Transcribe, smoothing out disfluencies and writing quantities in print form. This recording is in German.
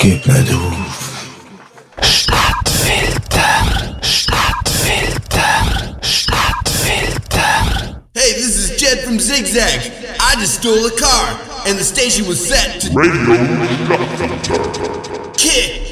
gib nicht auf. Stadtfilter, Stadtfilter, Stadtfilter. Hey, this is Jed from Zigzag. I just stole a car, and the station was set to Radio Stadtfilter. kick